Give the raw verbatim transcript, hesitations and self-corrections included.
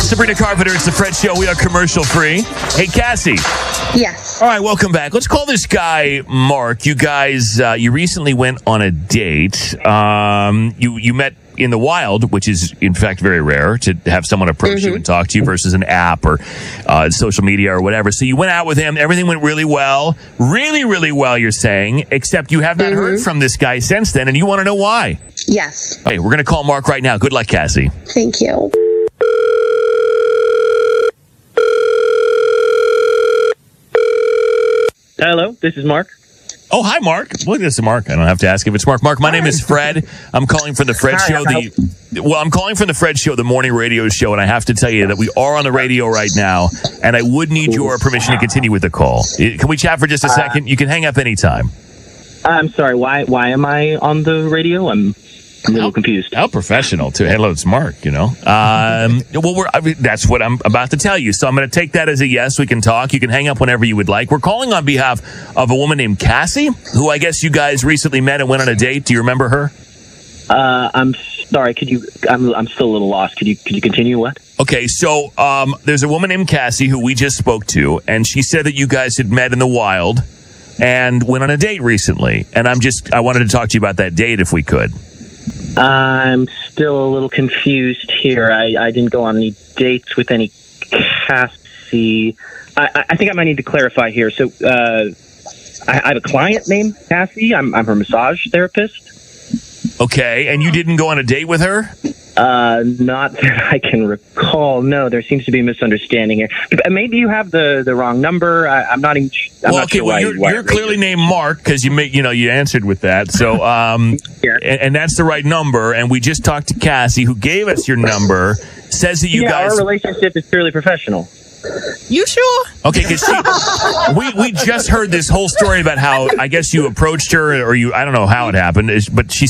Sabrina Carpenter, it's the Fred Show. We are commercial free. Hey, Cassie. Yes. All right, welcome back. Let's call this guy Mark. You guys, uh, you recently went on a date. Um, you you met in the wild, which is in fact very rare to have someone approach mm-hmm. you and talk to you versus an app or uh, social media or whatever. So you went out with him. Everything went really well, really, really well. You're saying, except you have not mm-hmm. heard from this guy since then, and you want to know why. Yes. Hey, we're gonna call Mark right now. Good luck, Cassie. Thank you. Hello, this is Mark. Oh, hi, Mark. Well, this is Mark. I don't have to ask if it's Mark. Mark, my name is Fred. I'm calling from the Fred Hi, Show. The Well, I'm calling from the Fred Show, the morning radio show, and I have to tell you that we are on the radio right now, and I would need your permission to continue with the call. Can we chat for just a second? You can hang up anytime. I'm sorry, why Why am I on the radio? I'm a little how, confused. How professional, too. Hello, it's Mark, you know. Um, well, we're, I mean, that's what I'm about to tell you. So I'm going to take that as a yes. We can talk. You can hang up whenever you would like. We're calling on behalf of a woman named Cassie, who I guess you guys recently met and went on a date. Do you remember her? Uh, I'm sorry. Could you? I'm I'm still a little lost. Could you Could you continue? What? Okay, so um, there's a woman named Cassie who we just spoke to, and she said that you guys had met in the wild and went on a date recently. And I'm just I wanted to talk to you about that date if we could. I'm still a little confused here. I, I didn't go on any dates with any Cassie. I, I think I might need to clarify here. So uh, I, I have a client named Cassie. I'm, I'm her massage therapist. Okay, and you didn't go on a date with her? Uh, not that I can recall. No, there seems to be a misunderstanding here. Maybe you have the, the wrong number. I, I'm not even. I'm well, not okay. sure Well, why, you're, why you're clearly named Mark because you make you know you answered with that. So, um, yeah. and, and that's the right number. And we just talked to Cassie, who gave us your number. Says that you yeah, guys. Our relationship is purely professional. You sure? Okay, because we we just heard this whole story about how I guess you approached her or you I don't know how it happened, but she